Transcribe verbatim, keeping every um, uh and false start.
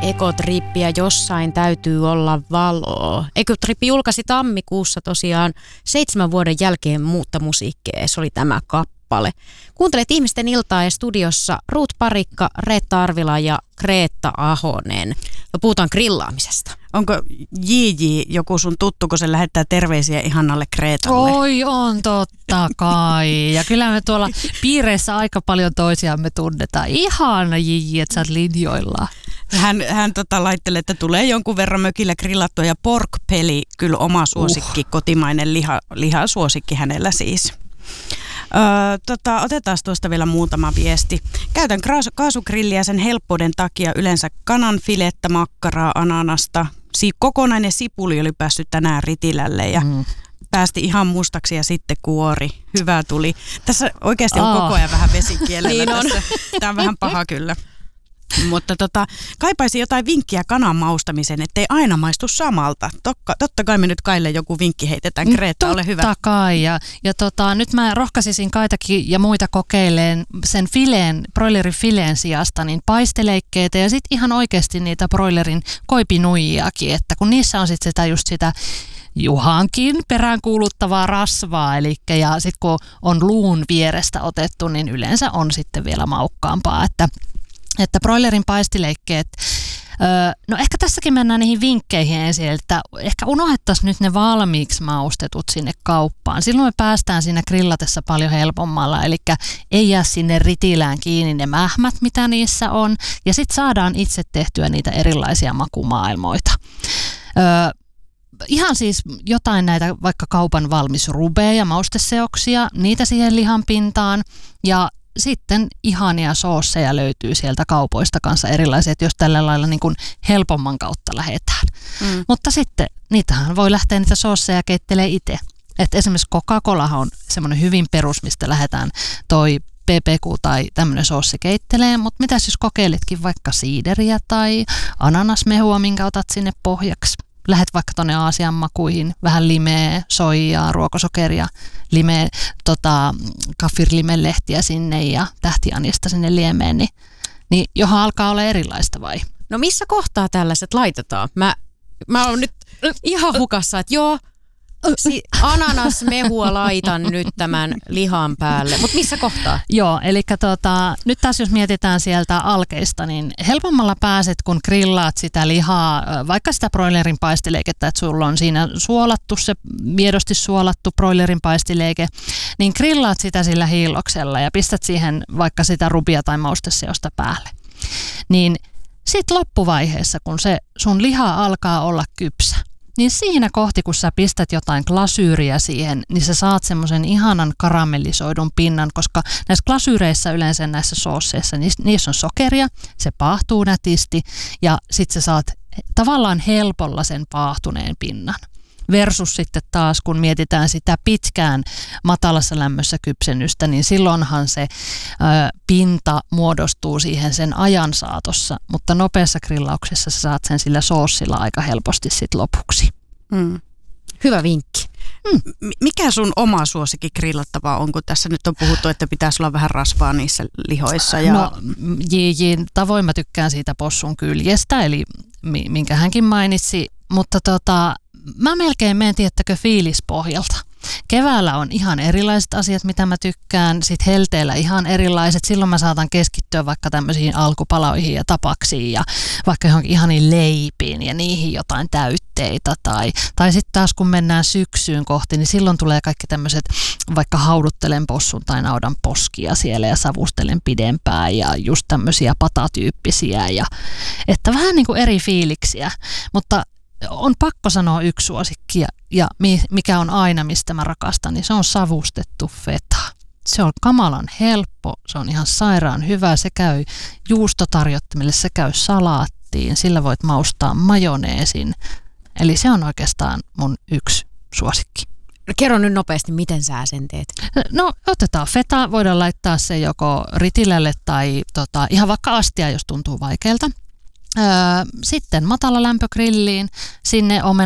Ekotrippi ja jossain täytyy olla valoa. Ekotrippi julkaisi tammikuussa tosiaan seitsemän vuoden jälkeen muutta musiikkia. Se oli tämä kappale. Kuuntelet Ihmisten iltaa ja studiossa Ruut Parikka, Reetta Arvila ja Kreetta Ahonen. Ja puhutaan grillaamisesta. Onko J J joku sun tuttu, kun se lähettää terveisiä ihannalle Kreetalle? Oi, on totta kai. Ja kyllä me tuolla piireissä aika paljon toisiamme tunnetaan. Ihana J J, että sä oot linjoilla. Hän, hän tota laittelee, että tulee jonkun verran mökillä grillattua ja pork-peli, kyllä oma suosikki, uh. kotimainen liha, lihasuosikki hänellä siis. Öö, tota, otetaan tuosta vielä muutama viesti. Käytän kaasugrilliä sen helppouden takia yleensä kananfilettä, makkaraa, ananasta. Si- kokonainen sipuli oli päässyt tänään ritilälle ja mm. päästi ihan mustaksi ja sitten kuori. Hyvä tuli. Tässä oikeasti on oh. koko ajan vähän vesikielellä. Niin on. Tämä on vähän paha kyllä. Mutta tota, kaipaisin jotain vinkkiä kanan maustamiseen, ettei aina maistu samalta. Tokka, totta kai me nyt Kaille joku vinkki heitetään. Kreetta, ole hyvä. Totta kai. Ja, ja tota, nyt mä rohkaisisin Kaitakin ja muita kokeileen sen fileen, broilerin fileen sijasta niin paisteleikkeitä ja sitten ihan oikeasti niitä broilerin koipinuijiakin, että kun niissä on sitten sitä just sitä Juhankin peräänkuuluttavaa rasvaa, eli ja sitten kun on luun vierestä otettu, niin yleensä on sitten vielä maukkaampaa, että Että broilerin paistileikkeet, öö, no ehkä tässäkin mennään niihin vinkkeihin ensin, että ehkä unohdettaisiin nyt ne valmiiksi maustetut sinne kauppaan. Silloin me päästään siinä grillatessa paljon helpommalla, eli ei jää sinne ritilään kiinni ne mähmät, mitä niissä on, ja sitten saadaan itse tehtyä niitä erilaisia makumaailmoita. Öö, Ihan siis jotain näitä vaikka kaupan valmis rubeja, mausteseoksia, niitä siihen lihan pintaan, ja sitten ihania soosseja löytyy sieltä kaupoista kanssa erilaisia, että jos tällä lailla niin kuin helpomman kautta lähdetään. Mm. Mutta sitten niitähän voi lähteä niitä soosseja keittelemään itse. Että esimerkiksi Coca-Colahan on semmoinen hyvin perus, mistä lähdetään toi P P Q tai tämmöinen soossi keittelee, mutta mitäs jos kokeilitkin vaikka siideriä tai ananasmehua, minkä otat sinne pohjaksi. Lähet vaikka tuonne Aasian makuihin, vähän limeä, soijaa, ruokosokeria, limeä, tota, kaffirlimelehtiä sinne ja tähtianista sinne liemeen, niin, niin johon alkaa olla erilaista vai? No missä kohtaa tällaiset laitetaan? Mä, mä oon nyt ihan hukassa, että joo, si- ananasmehua laitan nyt tämän lihan päälle, mutta missä kohtaa? Joo, eli tota, nyt taas jos mietitään sieltä alkeista, niin helpommalla pääset, kun grillaat sitä lihaa, vaikka sitä broilerin paistileikettä, että sulla on siinä suolattu se, miedosti suolattu broilerin paistileike, niin grillaat sitä sillä hiilloksella ja pistät siihen vaikka sitä rubia tai mausteseosta päälle. Niin sitten loppuvaiheessa, kun se sun liha alkaa olla kypsä, niin siinä kohti, kun sä pistät jotain glasyyriä siihen, niin sä saat semmoisen ihanan karamellisoidun pinnan, koska näissä glasyyreissä yleensä näissä soosseissa, niissä on sokeria, se paahtuu nätisti ja sit sä saat tavallaan helpolla sen paahtuneen pinnan. Versus sitten taas, kun mietitään sitä pitkään matalassa lämmössä kypsennystä, niin silloinhan se ö, pinta muodostuu siihen sen ajan saatossa, mutta nopeassa grillauksessa sä saat sen sillä soossilla aika helposti sit lopuksi. Mm. Hyvä vinkki. Mm. Mikä sun oma suosikki grillattavaa on, kun tässä nyt on puhuttu, että pitäisi olla vähän rasvaa niissä lihoissa? Ja... No Jijin tavoin mä tykkään siitä possun kyljestä, eli minkä hänkin mainitsi, mutta tota... Mä melkein menen, tiettäkö, fiilispohjalta. Keväällä on ihan erilaiset asiat, mitä mä tykkään. Sitten helteellä ihan erilaiset. Silloin mä saatan keskittyä vaikka tämmöisiin alkupaloihin ja tapaksiin ja vaikka johonkin ihaniin leipiin ja niihin jotain täytteitä. Tai, tai sitten taas kun mennään syksyyn kohti, niin silloin tulee kaikki tämmöiset, vaikka hauduttelen possun tai naudan poskia siellä ja savustelen pidempään ja just tämmöisiä patatyyppisiä. Ja, että vähän niin kuin eri fiiliksiä, mutta on pakko sanoa yksi suosikki ja, ja mikä on aina, mistä mä rakastan, niin se on savustettu feta. Se on kamalan helppo, se on ihan sairaan hyvä, se käy juustotarjottimelle, se käy salaattiin, sillä voit maustaa majoneesin. Eli se on oikeastaan mun yksi suosikki. Kerro nyt nopeasti, miten sä sen teet? No otetaan feta, voidaan laittaa se joko ritilälle tai tota, ihan vaikka astia, jos tuntuu vaikealta. Öö, sitten matala lämpö grilliin, sinne omen